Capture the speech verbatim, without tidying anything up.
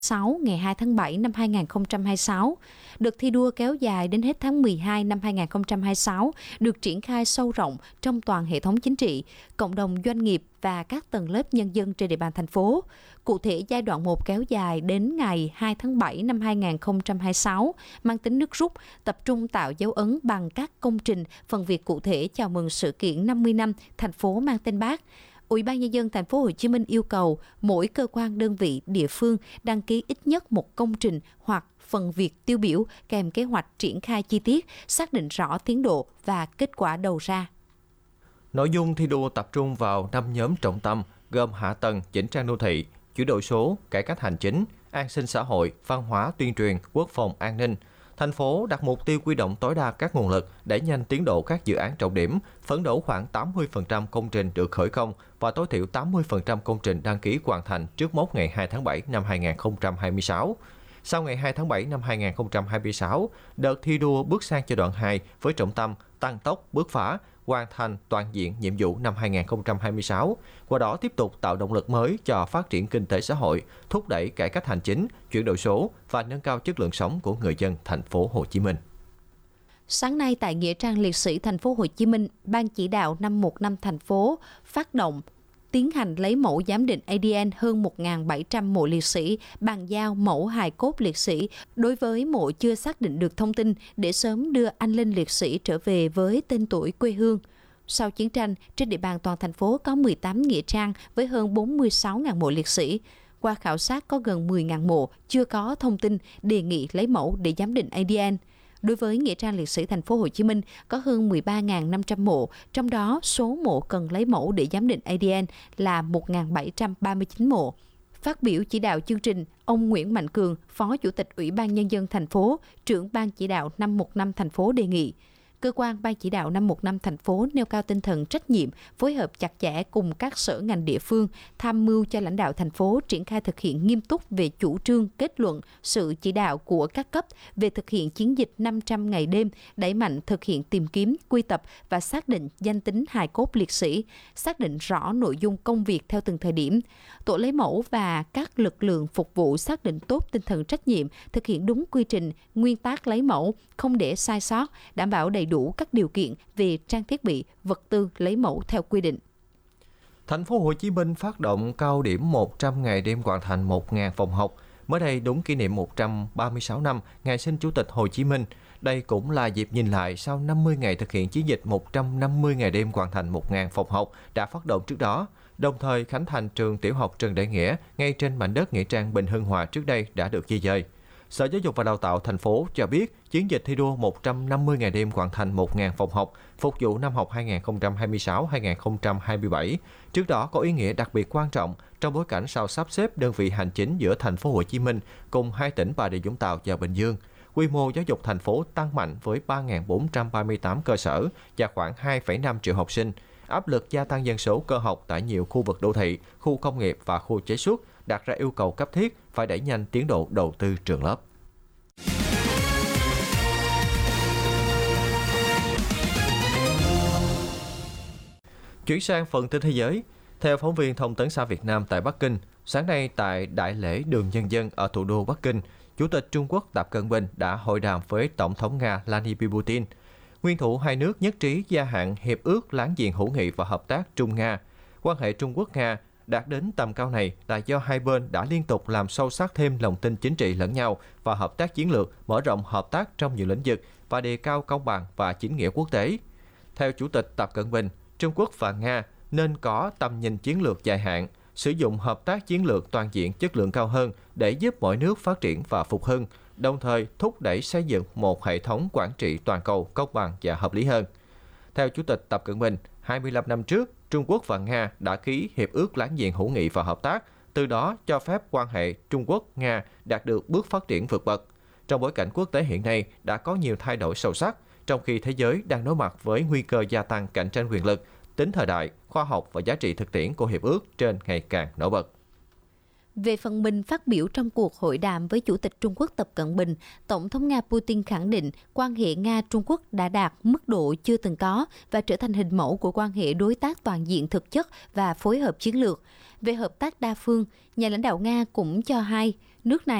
sáu ngày hai tháng bảy năm hai nghìn không trăm hai mươi sáu. Đợt thi đua kéo dài đến hết tháng mười hai năm hai nghìn không trăm hai mươi sáu, được triển khai sâu rộng trong toàn hệ thống chính trị, cộng đồng doanh nghiệp và các tầng lớp nhân dân trên địa bàn thành phố. Cụ thể, giai đoạn một kéo dài đến ngày hai tháng bảy năm hai nghìn không trăm hai mươi sáu, mang tính nước rút, tập trung tạo dấu ấn bằng các công trình, phần việc cụ thể chào mừng sự kiện năm mươi năm thành phố mang tên Bác. Ủy ban Nhân dân Thành phố Hồ Chí Minh yêu cầu mỗi cơ quan đơn vị địa phương đăng ký ít nhất một công trình hoặc phần việc tiêu biểu kèm kế hoạch triển khai chi tiết, xác định rõ tiến độ và kết quả đầu ra. Nội dung thi đua tập trung vào năm nhóm trọng tâm gồm hạ tầng, chỉnh trang đô thị, chuyển đổi số, cải cách hành chính, an sinh xã hội, văn hóa tuyên truyền, quốc phòng an ninh. Thành phố đặt mục tiêu huy động tối đa các nguồn lực đẩy nhanh tiến độ các dự án trọng điểm, phấn đấu khoảng tám mươi phần trăm công trình được khởi công và tối thiểu tám mươi phần trăm công trình đăng ký hoàn thành trước mốc ngày hai tháng bảy năm hai nghìn không trăm hai mươi sáu. Sau ngày hai tháng bảy năm hai nghìn không trăm hai mươi sáu, đợt thi đua bước sang giai đoạn hai với trọng tâm tăng tốc, bứt phá, hoàn thành toàn diện nhiệm vụ năm hai nghìn không trăm hai mươi sáu, qua đó tiếp tục tạo động lực mới cho phát triển kinh tế xã hội, thúc đẩy cải cách hành chính, chuyển đổi số và nâng cao chất lượng sống của người dân thành phố Hồ Chí Minh. Sáng nay tại Nghĩa trang Liệt sĩ thành phố Hồ Chí Minh, Ban chỉ đạo năm một năm thành phố phát động tiến hành lấy mẫu giám định a đê en hơn một nghìn bảy trăm mộ liệt sĩ, bàn giao mẫu hài cốt liệt sĩ đối với mộ chưa xác định được thông tin để sớm đưa anh linh liệt sĩ trở về với tên tuổi quê hương. Sau chiến tranh, trên địa bàn toàn thành phố có mười tám nghĩa trang với hơn bốn mươi sáu nghìn mộ liệt sĩ. Qua khảo sát có gần mười nghìn mộ chưa có thông tin đề nghị lấy mẫu để giám định a đê en. Đối với Nghĩa trang Liệt sĩ thành phố Hồ Chí Minh có hơn mười ba nghìn năm trăm mộ, trong đó số mộ cần lấy mẫu để giám định a đê en là một nghìn bảy trăm ba mươi chín mộ. Phát biểu chỉ đạo chương trình, ông Nguyễn Mạnh Cường, Phó Chủ tịch Ủy ban Nhân dân thành phố, trưởng Ban chỉ đạo năm một năm thành phố đề nghị cơ quan Ban chỉ đạo năm một năm thành phố nêu cao tinh thần trách nhiệm, phối hợp chặt chẽ cùng các sở ngành địa phương, tham mưu cho lãnh đạo thành phố triển khai thực hiện nghiêm túc về chủ trương, kết luận, sự chỉ đạo của các cấp về thực hiện chiến dịch năm trăm ngày đêm, đẩy mạnh thực hiện tìm kiếm, quy tập và xác định danh tính hài cốt liệt sĩ, xác định rõ nội dung công việc theo từng thời điểm. Tổ lấy mẫu và các lực lượng phục vụ xác định tốt tinh thần trách nhiệm, thực hiện đúng quy trình, nguyên tắc lấy mẫu, không để sai sót, đảm bảo đầy đủ các điều kiện về trang thiết bị, vật tư lấy mẫu theo quy định. Thành phố Hồ Chí Minh phát động cao điểm một trăm ngày đêm hoàn thành một nghìn phòng học. Mới đây đúng kỷ niệm một trăm ba mươi sáu năm ngày sinh Chủ tịch Hồ Chí Minh. Đây cũng là dịp nhìn lại sau năm mươi ngày thực hiện chiến dịch một trăm năm mươi ngày đêm hoàn thành một nghìn phòng học đã phát động trước đó. Đồng thời khánh thành trường tiểu học Trần Đại Nghĩa ngay trên mảnh đất nghĩa trang Bình Hưng Hòa trước đây đã được di dời. Sở Giáo dục và Đào tạo thành phố cho biết chiến dịch thi đua một trăm năm mươi ngày đêm hoàn thành một nghìn phòng học phục vụ năm học hai nghìn không trăm hai mươi sáu hai nghìn không trăm hai mươi bảy. Trước đó có ý nghĩa đặc biệt quan trọng trong bối cảnh sau sắp xếp đơn vị hành chính giữa thành phố Hồ Chí Minh cùng hai tỉnh Bà Rịa Vũng Tàu và Bình Dương. Quy mô giáo dục thành phố tăng mạnh với ba nghìn bốn trăm ba mươi tám cơ sở và khoảng hai phẩy năm triệu học sinh. Áp lực gia tăng dân số cơ học tại nhiều khu vực đô thị, khu công nghiệp và khu chế xuất đặt ra yêu cầu cấp thiết phải đẩy nhanh tiến độ đầu tư trường lớp. Chuyển sang phần tin thế giới. Theo phóng viên Thông tấn xã Việt Nam tại Bắc Kinh, sáng nay tại Đại lễ Đường Nhân dân ở thủ đô Bắc Kinh, Chủ tịch Trung Quốc Tập Cận Bình đã hội đàm với Tổng thống Nga Vladimir Putin. Nguyên thủ hai nước nhất trí gia hạn Hiệp ước Láng giềng hữu nghị và hợp tác Trung-Nga. Quan hệ Trung Quốc-Nga đạt đến tầm cao này là do hai bên đã liên tục làm sâu sắc thêm lòng tin chính trị lẫn nhau và hợp tác chiến lược, mở rộng hợp tác trong nhiều lĩnh vực và đề cao công bằng và chính nghĩa quốc tế. Theo Chủ tịch Tập Cận Bình, Trung Quốc và Nga nên có tầm nhìn chiến lược dài hạn, sử dụng hợp tác chiến lược toàn diện chất lượng cao hơn để giúp mỗi nước phát triển và phục hưng, đồng thời thúc đẩy xây dựng một hệ thống quản trị toàn cầu công bằng và hợp lý hơn. Theo Chủ tịch Tập Cận Bình, hai mươi lăm năm trước, Trung Quốc và Nga đã ký Hiệp ước Láng giềng hữu nghị và hợp tác, từ đó cho phép quan hệ Trung Quốc-Nga đạt được bước phát triển vượt bậc. Trong bối cảnh quốc tế hiện nay đã có nhiều thay đổi sâu sắc, trong khi thế giới đang đối mặt với nguy cơ gia tăng cạnh tranh quyền lực, tính thời đại, khoa học và giá trị thực tiễn của Hiệp ước trên ngày càng nổi bật. Về phần mình phát biểu trong cuộc hội đàm với Chủ tịch Trung Quốc Tập Cận Bình, Tổng thống Nga Putin khẳng định quan hệ Nga-Trung Quốc đã đạt mức độ chưa từng có và trở thành hình mẫu của quan hệ đối tác toàn diện thực chất và phối hợp chiến lược. Về hợp tác đa phương, nhà lãnh đạo Nga cũng cho hay nước này